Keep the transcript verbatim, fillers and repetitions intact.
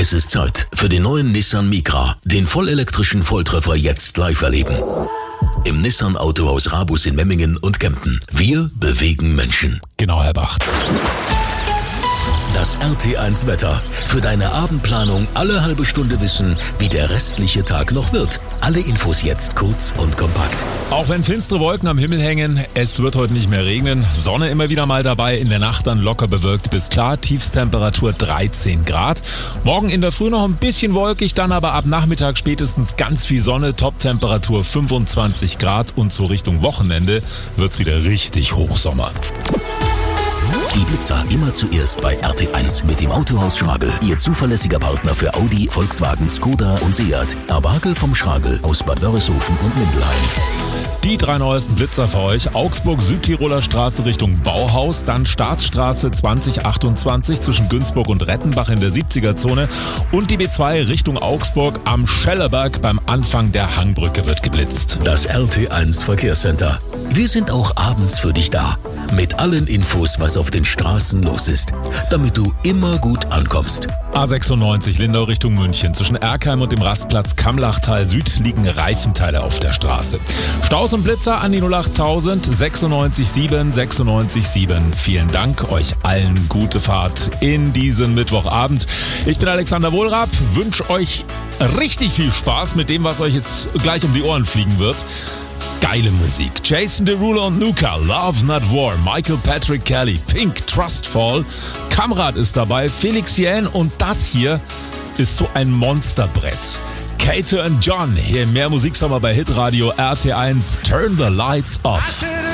Es ist Zeit für den neuen Nissan Micra, den vollelektrischen Volltreffer jetzt live erleben. Im Nissan Autohaus Rabus in Memmingen und Kempten. Wir bewegen Menschen. Genau, Herr Bach. Das R T eins Wetter. Für deine Abendplanung alle halbe Stunde wissen, wie der restliche Tag noch wird. Alle Infos jetzt kurz und kompakt. Auch wenn finstere Wolken am Himmel hängen, es wird heute nicht mehr regnen. Sonne immer wieder mal dabei, in der Nacht dann locker bewölkt bis klar. Tiefstemperatur dreizehn Grad. Morgen in der Früh noch ein bisschen wolkig, dann aber ab Nachmittag spätestens ganz viel Sonne. Toptemperatur fünfundzwanzig Grad und so Richtung Wochenende wird's wieder richtig Hochsommer. Die Blitzer immer zuerst bei R T eins mit dem Autohaus Schragel. Ihr zuverlässiger Partner für Audi, Volkswagen, Skoda und Seat. Abagel vom Schragel aus Bad Wörishofen und Mindelheim. Die drei neuesten Blitzer für euch. Augsburg Südtiroler Straße Richtung Bauhaus, dann Staatsstraße zwanzig achtundzwanzig zwischen Günzburg und Rettenbach in der siebziger Zone und die B zwei Richtung Augsburg am Schellerberg beim Anfang der Hangbrücke wird geblitzt. Das R T eins Verkehrscenter. Wir sind auch abends für dich da. Mit allen Infos, was auf den Straßen los ist, damit du immer gut ankommst. A sechsundneunzig Lindau Richtung München. Zwischen Erkheim und dem Rastplatz Kammlachtal Süd liegen Reifenteile auf der Straße. Staus und Blitzer an die null acht tausend sechsundneunzig sieben sechsundneunzig sieben. Vielen Dank, euch allen gute Fahrt in diesen Mittwochabend. Ich bin Alexander Wohlrab, wünsche euch richtig viel Spaß mit dem, was euch jetzt gleich um die Ohren fliegen wird. Geile Musik. Jason Derulo und Nuka, Love Not War, Michael Patrick Kelly, Pink, Trustfall, Kamrat ist dabei, Felix Jähn und das hier ist so ein Monsterbrett. Kater und John, hier mehr Musiksommer bei Hitradio R T eins, Turn the Lights Off.